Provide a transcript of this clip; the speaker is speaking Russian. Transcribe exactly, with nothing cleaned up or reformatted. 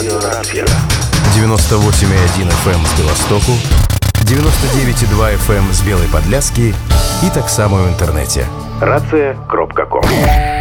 Радиорація. девяносто восемь и один эф эм з Беластоку, девяносто девять и два эф эм з Белой Подляски и так само в интернете. рацыя кропка ком.